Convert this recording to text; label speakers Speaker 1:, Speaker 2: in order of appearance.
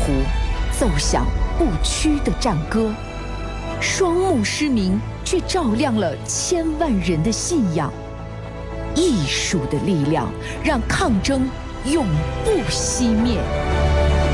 Speaker 1: 奏响不屈的战歌，双目失明却照亮了千万人的信仰。艺术的力量让抗争永不熄灭。